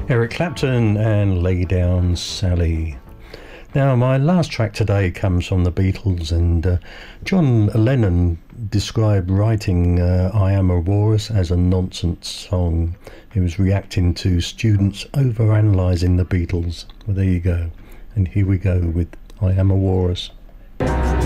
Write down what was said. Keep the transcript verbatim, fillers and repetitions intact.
Eric Clapton and Lay Down Sally. Now, my last track today comes from the Beatles, and uh, John Lennon described writing uh, I Am a Walrus as a nonsense song. He was reacting to students overanalyzing the Beatles. Well, there you go. And here we go with I Am a Walrus.